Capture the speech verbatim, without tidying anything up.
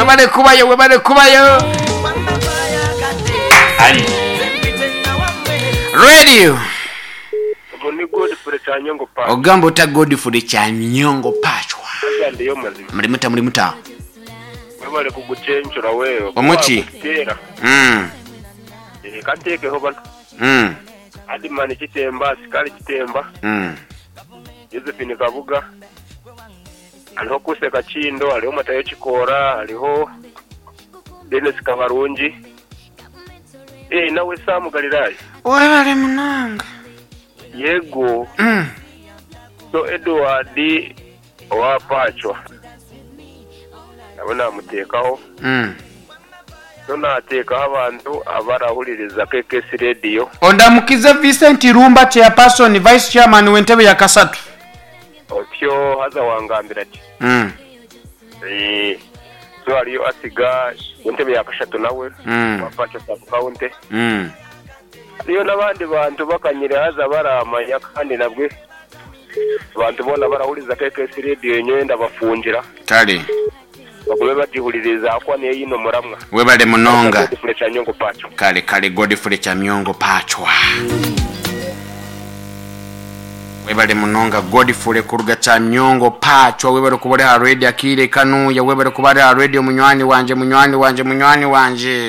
webale kubayo webale kubayo ali radio Ni Godfrey Chanyongo Pachwa. Ogamba uta Godfrey Chanyongo Pachwa. Ndiyo mazima. Muri muta muri muta. Webale kugucenchura wewe. Omuchi. Mm. Eh kateke ho bana. Mm. Adi mani kitemba, sikali kitemba. Mm. Josephine Kabuga. Aliho kuseka Chindo, aliho Matayo Chikora, aliho Dennis Kabarungi. Eh nawe Samu Galilaya. Webale munanga. Yego. Mm. So Edward wa Pachwa. Nabona mutekaho. Mm. So nateka abantu abarahuliriza K K C radio. Ondamukiza Vincent Rumba chairperson vice chairman wentebe ya Kasatu. Otyo haza wangambira ati. Mm. Eh so aliyo asiga wentebe ya Kashatu nawe. Mm. Wa Pachwa sub county. Mm. Iyo nabandi bantu bakanyire haza baramanya kandi nabwe abantu bona barahuriza K K C radio nyenda bafungira Kale bagube batihuliriza akwa ne yino muramwa webale munonga Godfrey Chanyongo Pachwa kale kale Godfrey Chanyongo Pachwa webale munonga Godfrey kuruga Chanyongo Pachwa webale kubole ha radio akire kanu ya webale kubale ha radio munywani wanje munywani wanje munywani wanje